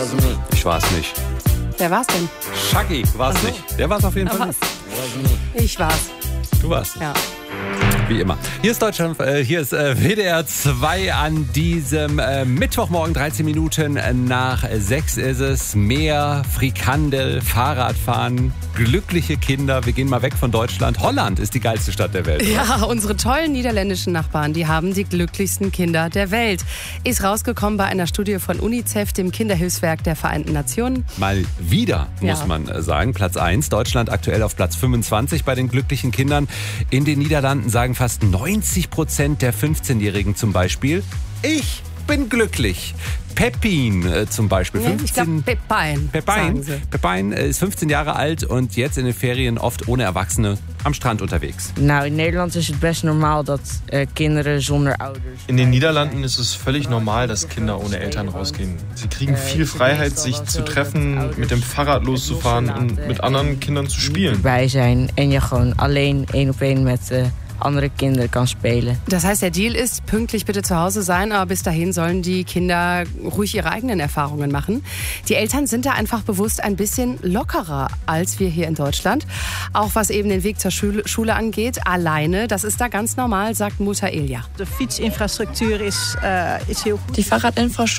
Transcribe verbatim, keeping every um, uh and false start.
Ich war's nicht. Wer war's denn? Shaggy war's Ach so. nicht. Der war's auf jeden Ach, Fall was? nicht. Ich war's. Du warst es. Ja. Wie immer. Hier ist Deutschland, äh, hier ist äh, W D R zwei an diesem äh, Mittwochmorgen, dreizehn Minuten nach sechs ist es. Meer, Frikandel, Fahrradfahren, glückliche Kinder. Wir gehen mal weg von Deutschland. Holland ist die geilste Stadt der Welt. Oder? Ja, unsere tollen niederländischen Nachbarn, die haben die glücklichsten Kinder der Welt. Ist rausgekommen bei einer Studie von UNICEF, dem Kinderhilfswerk der Vereinten Nationen. Mal wieder, muss Ja. man äh, sagen. Platz eins, Deutschland aktuell auf Platz fünfundzwanzig bei den glücklichen Kindern. In den Niederlanden sagen fast neunzig Prozent der fünfzehnjährigen zum Beispiel, ich bin glücklich. Pepin äh, zum Beispiel. Nee, ich glaube, Pepijn. Pepijn, sagen sie. Pepijn äh, ist fünfzehn Jahre alt und jetzt in den Ferien oft ohne Erwachsene am Strand unterwegs. Nou, in Nederland is het best normaal dat uh, kinderen zonder ouders... In den Niederlanden ist es völlig normal, dass Kinder ohne Eltern rausgehen. Sie kriegen viel Freiheit, sich zu treffen, mit dem Fahrrad loszufahren und mit anderen Kindern zu spielen. ...bij zijn en je gewoon alleen één op één met uh, andere kinderen kan spelen. Das heißt, der Deal ist, pünktlich bitte zu Hause sein, aber bis dahin sollen die Kinder ruhig ihre eigenen Erfahrungen machen. Die Eltern sind da einfach bewusst ein bisschen lockerer als wir hier in Deutschland. Auch was eben den Weg zur Schule, Schule angeht, alleine, das ist da ganz normal, sagt Mutter Ilja. De fietsinfrastructuur is, uh, is heel goed. Die Fahrradinfrastruktur